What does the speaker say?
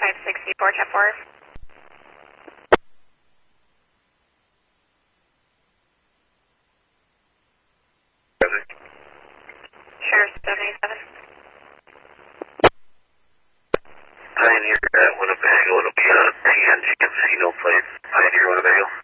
564, check 4. Sure, 77. Pioneer at Winnebago, it'll be a TNG Casino place. Pioneer Winnebago.